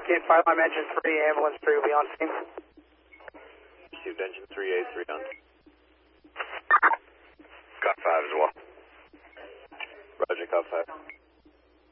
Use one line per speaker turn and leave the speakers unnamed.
Kid 5, I'm engine 3, ambulance 3 will be on scene.
Received engine 3A3 on.
Got 5 as well.
Roger, cop 5.